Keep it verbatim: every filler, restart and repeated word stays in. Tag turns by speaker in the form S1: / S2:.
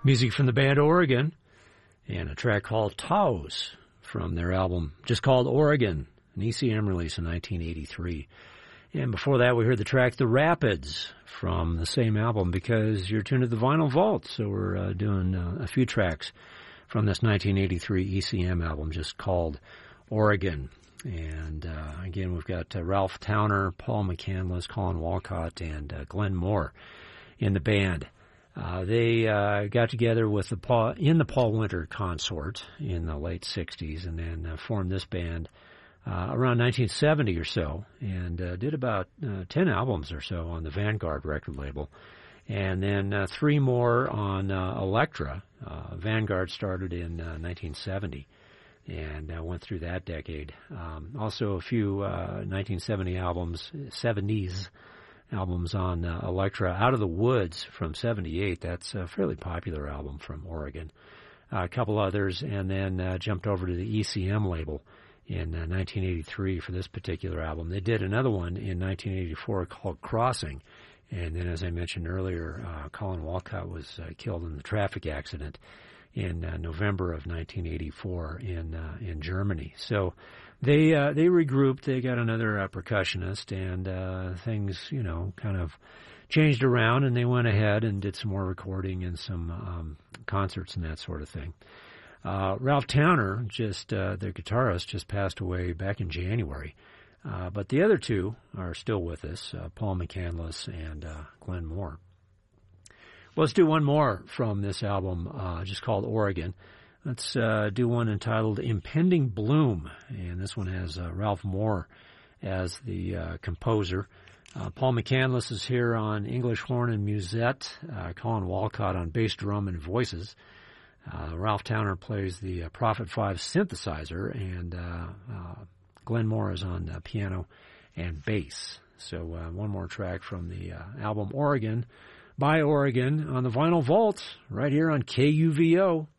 S1: Music from the band Oregon, and a track called Taos from their album just called Oregon, an E C M release in nineteen eighty-three. And before that, we heard the track The Rapids from the same album, because you're tuned to the Vinyl Vault, so we're uh, doing uh, a few tracks from this nineteen eighty-three E C M album just called Oregon. And uh, again, we've got uh, Ralph Towner, Paul McCandless, Colin Walcott, and uh, Glenn Moore in the band. Uh, they uh, got together with the Paul, in the Paul Winter Consort in the late sixties, and then uh, formed this band uh, around nineteen seventy or so, and uh, did about uh, ten albums or so on the Vanguard record label, and then uh, three more on uh, Elektra. Uh, Vanguard started in uh, nineteen seventy. And uh, went through that decade. Um, also, a few uh, nineteen seventy albums, seventies albums on uh, Elektra. Out of the Woods from seventy-eight. That's a fairly popular album from Oregon. Uh, a couple others, and then uh, jumped over to the E C M label in uh, nineteen eighty-three for this particular album. They did another one in nineteen eighty-four called Crossing. And then, as I mentioned earlier, uh, Colin Walcott was uh, killed in the traffic accident in uh, November of nineteen eighty-four in uh, in Germany. So they uh, they regrouped. They got another uh, percussionist, and uh, things, you know, kind of changed around, and they went ahead and did some more recording and some um, concerts and that sort of thing. Uh, Ralph Towner, just uh, their guitarist, just passed away back in January. Uh, but the other two are still with us, uh, Paul McCandless and uh, Glenn Moore. Well, let's do one more from this album, uh, just called Oregon. Let's uh, do one entitled Impending Bloom, and this one has uh, Ralph Moore as the uh, composer. Uh, Paul McCandless is here on English horn and musette, uh, Colin Walcott on bass drum and voices. Uh, Ralph Towner plays the uh, Prophet five synthesizer, and uh, uh, Glenn Moore is on uh, piano and bass. So uh, one more track from the uh, album Oregon, by Oregon, on the Vinyl Vault, right here on K U V O.